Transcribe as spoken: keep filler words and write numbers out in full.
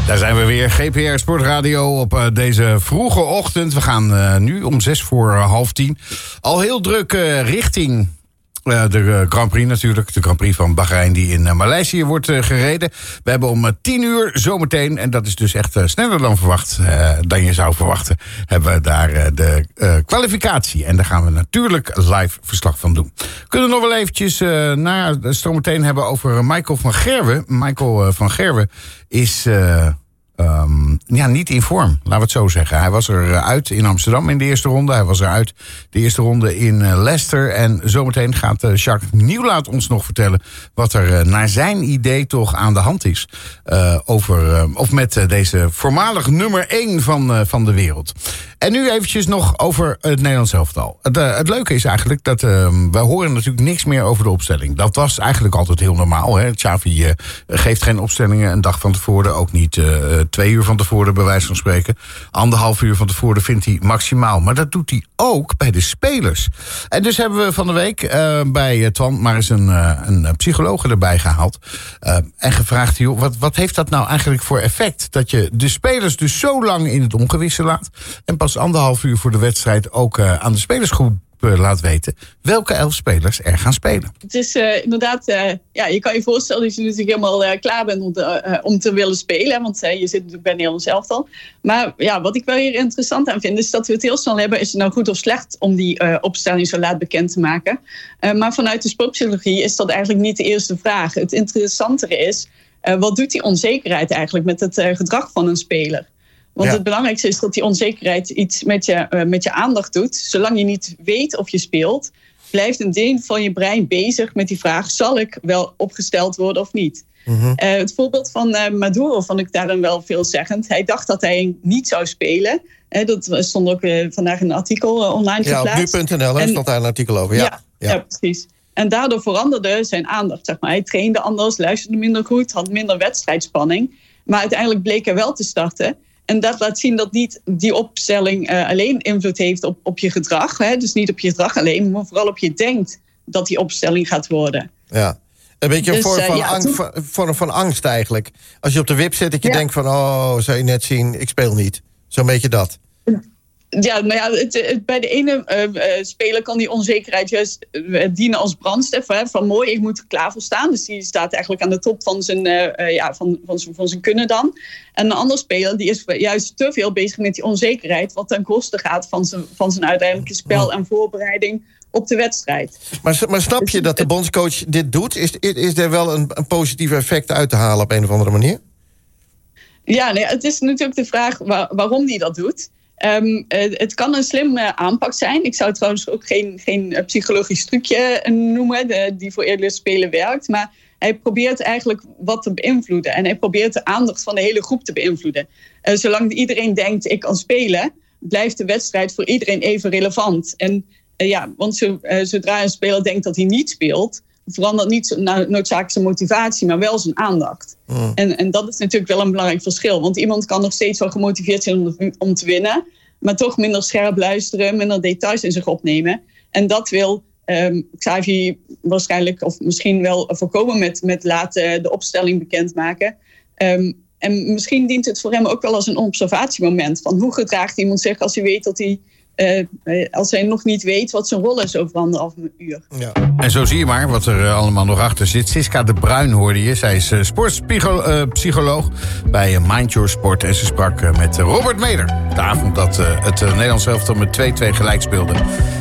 Daar zijn we weer, G P R Sportradio op uh, deze vroege ochtend. We gaan uh, nu om zes voor uh, half tien al heel druk uh, richting uh, de uh, Grand Prix natuurlijk. De Grand Prix van Bahrein die in uh, Maleisië wordt uh, gereden. We hebben om uh, tien uur zometeen, en dat is dus echt uh, sneller dan verwacht, uh, dan je zou verwachten, hebben we daar uh, de uh, kwalificatie. En daar gaan we natuurlijk live verslag van doen. We kunnen nog wel eventjes uh, na, zometeen hebben over Michael van Gerwen. Michael uh, van Gerwen is Uh, Um, ja, niet in vorm, laten we het zo zeggen. Hij was er uit in Amsterdam in de eerste ronde. Hij was er uit de eerste ronde in uh, Leicester. En zometeen gaat uh, Jacques Nieuwlaat ons nog vertellen wat er uh, naar zijn idee toch aan de hand is. Uh, over, uh, of met uh, deze voormalig nummer één van, uh, van de wereld. En nu eventjes nog over het Nederlands elftal. Het, uh, het leuke is eigenlijk dat uh, wij horen natuurlijk niks meer over de opstelling. Dat was eigenlijk altijd heel normaal. Hè? Xavi uh, geeft geen opstellingen een dag van tevoren, ook niet uh, twee uur van tevoren, bij wijze van spreken. Anderhalf uur van tevoren vindt hij maximaal. Maar dat doet hij ook bij de spelers. En dus hebben we van de week uh, bij uh, Twan maar eens een, uh, een psycholoog erbij gehaald. Uh, en gevraagd, joh, wat, wat heeft dat nou eigenlijk voor effect? Dat je de spelers dus zo lang in het ongewisse laat en pas anderhalf uur voor de wedstrijd ook uh, aan de spelersgroep laat weten welke elf spelers er gaan spelen. Het is uh, inderdaad, uh, ja, je kan je voorstellen dat je natuurlijk helemaal uh, klaar bent om te, uh, om te willen spelen, want uh, je zit natuurlijk bij Nederlands elftal. Maar ja, wat ik wel hier interessant aan vind, is dat we het heel snel hebben, is het nou goed of slecht om die uh, opstelling zo laat bekend te maken. Uh, maar vanuit de sportpsychologie is dat eigenlijk niet de eerste vraag. Het interessantere is, uh, wat doet die onzekerheid eigenlijk met het uh, gedrag van een speler? Want ja. Het belangrijkste is dat die onzekerheid iets met je, uh, met je aandacht doet. Zolang je niet weet of je speelt, blijft een deel van je brein bezig met die vraag, zal ik wel opgesteld worden of niet? Mm-hmm. Uh, het voorbeeld van uh, Maduro vond ik daarin wel veelzeggend. Hij dacht dat hij niet zou spelen. Uh, dat stond ook uh, vandaag een artikel uh, online ja, geplaatst. Ja, op nu punt n l en, stond daar een artikel over. Ja, ja, ja. ja precies. En daardoor veranderde zijn aandacht. Zeg maar. Hij trainde anders, luisterde minder goed, had minder wedstrijdspanning. Maar uiteindelijk bleek hij wel te starten. En dat laat zien dat niet die opstelling uh, alleen invloed heeft op, op je gedrag. Hè? Dus niet op je gedrag alleen, maar vooral op je denkt dat die opstelling gaat worden. Ja, een beetje een dus, vorm, van uh, ja, angst, toen... vorm van angst eigenlijk. Als je op de wip zit, dat je ja. denkt van, oh, zou je net zien, ik speel niet. Zo'n beetje dat. Ja, maar ja, het, het, bij de ene uh, uh, speler kan die onzekerheid juist uh, dienen als brandstof. Hè, van mooi, ik moet er klaar voor staan. Dus die staat eigenlijk aan de top van zijn, uh, uh, ja, van, van, zijn, van zijn kunnen dan. En een andere speler die is juist te veel bezig met die onzekerheid, wat ten koste gaat van zijn, van zijn uiteindelijke spel en voorbereiding op de wedstrijd. Maar, maar snap je dat de bondscoach dit dout? Is, is er wel een, een positief effect uit te halen op een of andere manier? Ja, nee, het is natuurlijk de vraag waar, waarom hij dat doet. Um, uh, het kan een slim uh, aanpak zijn. Ik zou trouwens ook geen, geen uh, psychologisch trucje uh, noemen de, die voor eerder spelen werkt. Maar hij probeert eigenlijk wat te beïnvloeden. En hij probeert de aandacht van de hele groep te beïnvloeden. Uh, zolang iedereen denkt ik kan spelen, blijft de wedstrijd voor iedereen even relevant. En uh, ja, want zo, uh, zodra een speler denkt dat hij niet speelt, verandert niet noodzakelijk zijn motivatie, maar wel zijn aandacht. Mm. En, en dat is natuurlijk wel een belangrijk verschil. Want iemand kan nog steeds wel gemotiveerd zijn om, om te winnen, maar toch minder scherp luisteren, minder details in zich opnemen. En dat wil um, Xavi waarschijnlijk, of misschien wel voorkomen met, met laten de opstelling bekendmaken. Um, en misschien dient het voor hem ook wel als een observatiemoment. Van hoe gedraagt iemand zich als hij weet dat hij Uh, als hij nog niet weet wat zijn rol is over anderhalf uur. Ja. En zo zie je maar wat er uh, allemaal nog achter zit. Siska de Bruin hoorde je. Zij is uh, sportpsycholoog uh, bij uh, Mind Your Sport. En ze sprak uh, met uh, Robert Meder. De avond dat uh, het uh, Nederlands elftal met twee twee gelijk speelde